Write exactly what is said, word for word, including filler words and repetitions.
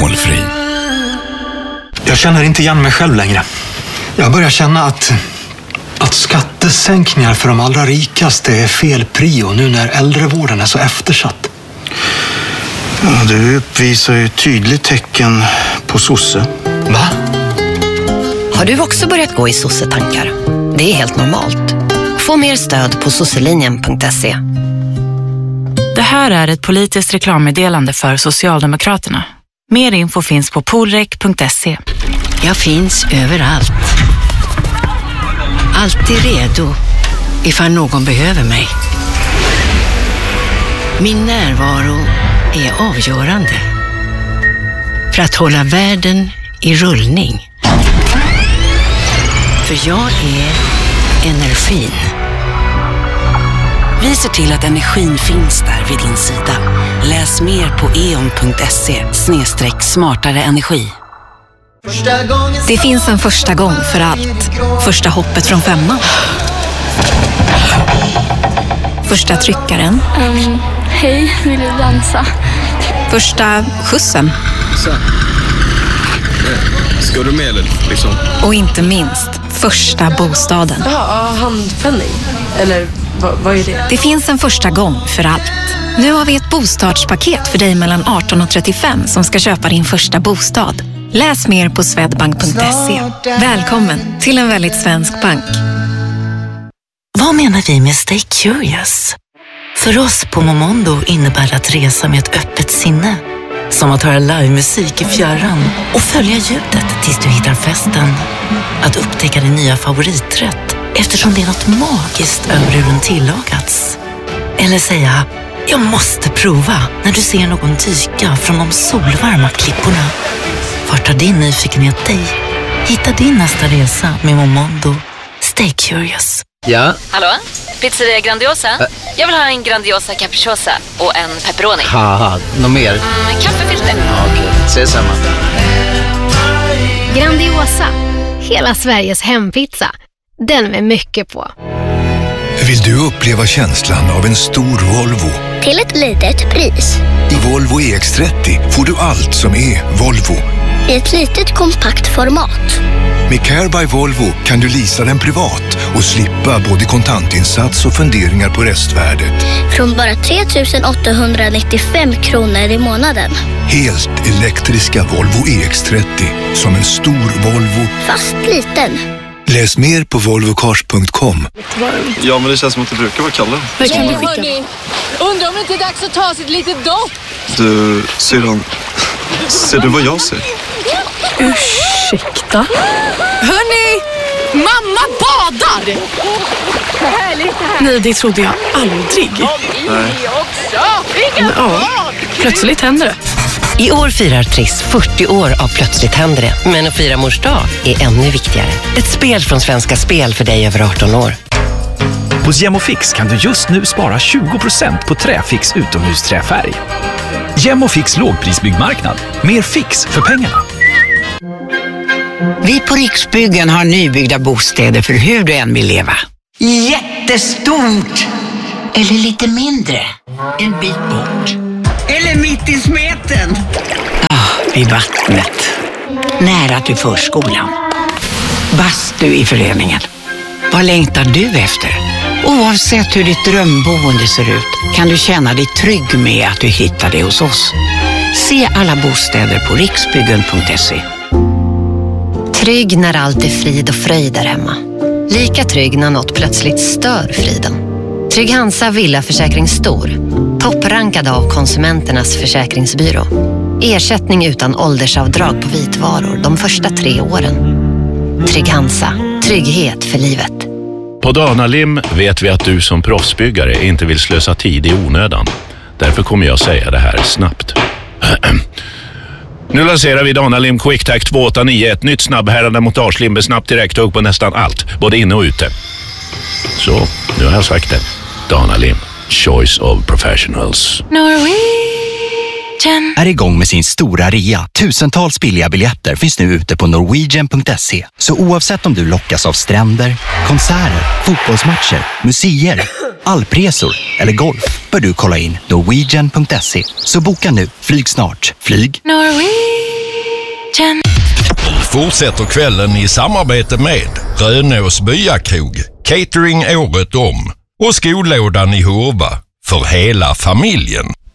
valfri. Jag känner inte igen mig själv längre. Jag börjar känna att, att skattesänkningar för de allra rikaste är fel prio nu när äldrevården är så eftersatt. Ja, du uppvisar ju tydligt tecken på sosse. Va? Har du också börjat gå i sossetankar? Det är helt normalt. Få mer stöd på sosselinjen punkt se. Det här är ett politiskt reklammeddelande för Socialdemokraterna. Mer info finns på polrek punkt se. Jag finns överallt. Alltid redo ifall någon behöver mig. Min närvaro är avgörande för att hålla världen i rullning. För jag är energin. Vi ser till att energin finns där vid din sida. Läs mer på e o n punkt se snedstreck smartare energi. Det finns en första gång för allt. Första hoppet från femman. Första tryckaren. Um, hej, vill du dansa? Första skjutsen. Så. Ska du med eller liksom? Och inte minst, första bostaden. Ja, handpenning. Eller vad, vad är det? Det finns en första gång för allt. Nu har vi ett bostadspaket för dig mellan arton och trettiofem som ska köpa din första bostad. Läs mer på swedbank punkt se. Välkommen till en väldigt svensk bank. Vad menar vi med Stay Curious? För oss på Momondo innebär det att resa med ett öppet sinne. Som att höra livemusik i fjärran och följa ljudet tills du hittar festen. Att upptäcka din nya favoriträtt eftersom det är något magiskt över hur den tillagats. Eller säga, jag måste prova när du ser någon dyka från de solvarma klipporna. Vart tar din nyfikenhet dig? Hitta din nästa resa med Momondo. Stay curious. Ja? Hallå? Pizzeria Grandiosa? Ä Jag vill ha en Grandiosa capriciosa och en pepperoni. Haha, något mer? Mm, kaffefilter. Ja, okej, okay. Ses samma. Grandiosa, hela Sveriges hempizza. Den med mycket på. Vill du uppleva känslan av en stor Volvo? Till ett litet pris. I Volvo E X trettio får du allt som är Volvo. I ett litet kompakt format. Med Care by Volvo kan du leasa den privat och slippa både kontantinsats och funderingar på restvärdet. Från bara tre tusen åttahundranittiofem kronor i månaden. Helt elektriska Volvo E X trettio som en stor Volvo. Fast liten. Läs mer på volvo cars punkt com. Ja, men det känns som att det brukar vara kallare. Vad kan du skicka? Undrar om det inte är dags att ta sitt litet dopp. Du, syrran, ser du vad jag ser? Ursäkta? Hörni! Mamma badar! Härligt här. Nej, det trodde jag aldrig. Nej. Men, ja, plötsligt händer det. I år firar Triss fyrtio år av Plötsligt händer det. Men att fira mors dag är ännu viktigare. Ett spel från Svenska Spel för dig över arton år. Hos Gemofix kan du just nu spara tjugo procent på Träfix utomhusträfärg. Gemofix lågprisbyggmarknad. Mer fix för pengarna. Vi på Riksbyggen har nybyggda bostäder för hur du än vill leva. Jättestort! Eller lite mindre. En bit bort. Eller mitt i smeten. Ja, ah, vid vattnet. Nära till förskolan. Bastu i föreningen. Vad längtar du efter? Oavsett hur ditt drömboende ser ut kan du känna dig trygg med att du hittar det hos oss. Se alla bostäder på riksbyggen punkt se. Trygg när allt är frid och fröjd där hemma. Lika trygg när något plötsligt stör friden. Trygg Hansa Villaförsäkring Stor. Topprankad av Konsumenternas försäkringsbyrå. Ersättning utan åldersavdrag på vitvaror de första tre åren. Trygg Hansa. Trygghet för livet. På Danalim vet vi att du som proffsbyggare inte vill slösa tid i onödan. Därför kommer jag säga det här snabbt. Nu lanserar vi Danalim QuickTac två åtta nio, ett nytt snabbhärande montagelim med snabbt direkthugg på nästan allt, både inne och ute. Så, nu har jag sagt det. Danalim, choice of professionals. Norwegian är igång med sin stora rea. Tusentals billiga biljetter finns nu ute på norwegian punkt se. Så oavsett om du lockas av stränder, konserter, fotbollsmatcher, museer, alpresor eller golf bör du kolla in norwegian punkt se. Så boka nu, flyg snart. Flyg Norwegian. Jen. Fortsätter kvällen i samarbete med Rönås Byakrog, catering året om och skolådan i Hurva för hela familjen.